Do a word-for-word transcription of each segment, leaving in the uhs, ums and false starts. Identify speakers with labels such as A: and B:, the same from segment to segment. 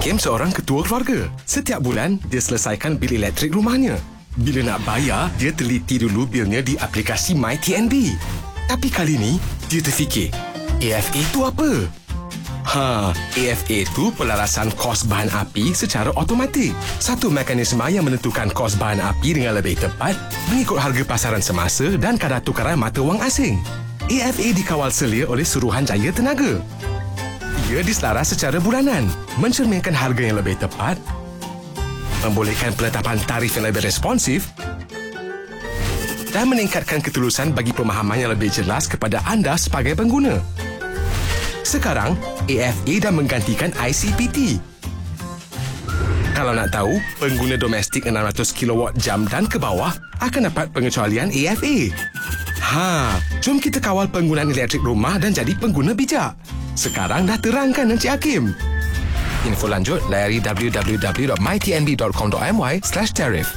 A: Hakim seorang ketua keluarga. Setiap bulan, dia selesaikan bil elektrik rumahnya. Bila nak bayar, dia teliti dulu bilnya di aplikasi MyTNB. Tapi kali ni, dia terfikir, A F A tu apa? Ha, A F A tu pelarasan kos bahan api secara automatik. Satu mekanisme yang menentukan kos bahan api dengan lebih tepat mengikut harga pasaran semasa dan kadar tukaran mata wang asing. A F A dikawal selia oleh Suruhanjaya Tenaga. Ia diselaras secara bulanan, mencerminkan harga yang lebih tepat, membolehkan penetapan tarif yang lebih responsif dan meningkatkan ketulusan bagi pemahaman yang lebih jelas kepada anda sebagai pengguna. Sekarang, A F A dah menggantikan I C P T. Kalau nak tahu, pengguna domestik enam ratus kilowatt jam dan ke bawah akan dapat pengecualian A F A. Ha, jom kita kawal penggunaan elektrik rumah dan jadi pengguna bijak. Sekarang dah terangkan Encik Hakim. Info lanjut, layari w w w dot my t n b dot com dot m y slash tarif.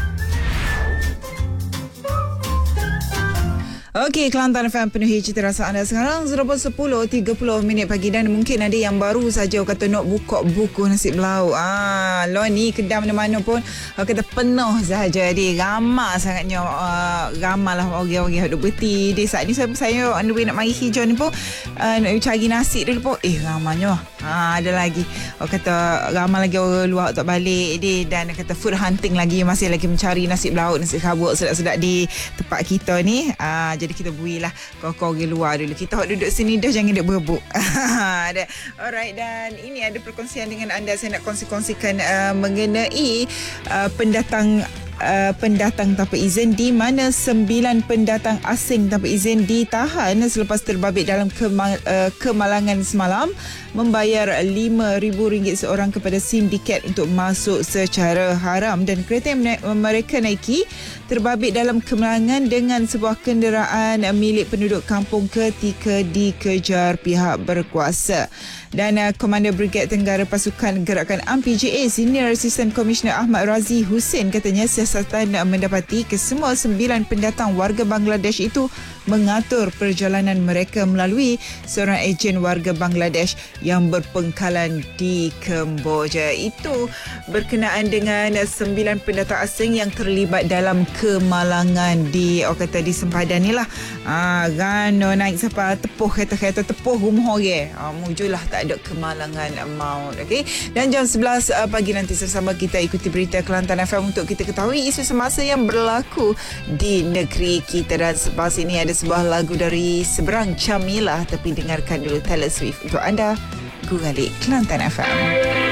B: Okey, Kelantan F M penuhi cita rasa anda. Sekarang sepuluh tiga puluh minit pagi dan mungkin ada yang baru saja kata nak buka buku nasi belau. Ah, lo ni kedai mana-mana pun kata penuh saja dia. Ramai sangatnya uh, ramai lah orang-orang yang duk berhenti. Dia saat ni saya saya on the way nak mari hijau ni pun uh, nak cari nasi dulu pun eh ramainya. Ha, ada lagi orang kata ramai lagi orang luar tak balik dia dan kata food hunting lagi masih lagi mencari nasi belau, nasi kabut sedap-sedap di tempat kita ni. Ah, jadi kita builah kau-kau orang luar dulu. Kita hok duduk sini dah, jangan duk berebut. Ada. Alright, dan ini ada perkongsian dengan anda. Saya nak kongsi-kongsikan uh, mengenai uh, pendatang Uh, pendatang tanpa izin, di mana sembilan pendatang asing tanpa izin ditahan selepas terbabit dalam kemal, uh, kemalangan semalam membayar lima ribu ringgit seorang kepada sindiket untuk masuk secara haram, dan kereta yang mereka naiki terbabit dalam kemalangan dengan sebuah kenderaan milik penduduk kampung ketika dikejar pihak berkuasa. Dan uh, Komander Brigade Tenggara Pasukan Gerakan A M P J A Senior Assistant Commissioner Ahmad Razi Hussein katanya siasatan uh, mendapati kesemua sembilan pendatang warga Bangladesh itu mengatur perjalanan mereka melalui seorang ejen warga Bangladesh yang berpengkalan di Kemboja. Itu berkenaan dengan sembilan pendatang asing yang terlibat dalam kemalangan di orang kata di sempadan ni lah. Ah, gano naik siapa tepuh kereta-kereta tepuh rumah orang. Ah, mujulah tak ada kemalangan maut. Okey. Dan jam sebelas uh, pagi nanti bersama kita ikuti berita Kelantan F M untuk kita ketahui isu semasa yang berlaku di negeri kita. Dan selepas ini ada sebuah lagu dari Seberang Camilah, tapi dengarkan dulu Taylor Swift untuk anda. Guralik Kelantan F M.